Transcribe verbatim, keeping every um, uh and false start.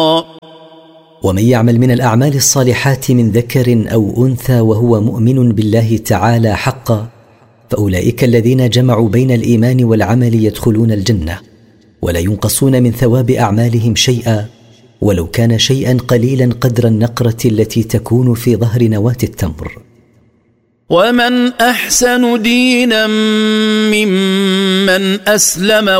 ومن يعمل من الأعمال الصالحات من ذكر أو أنثى وهو مؤمن بالله تعالى حقا فأولئك الذين جمعوا بين الإيمان والعمل يدخلون الجنة ولا ينقصون من ثواب أعمالهم شيئا ولو كان شيئا قليلا قدر النقرة التي تكون في ظهر نواة التمر. ومن أحسن دينا ممن أسلم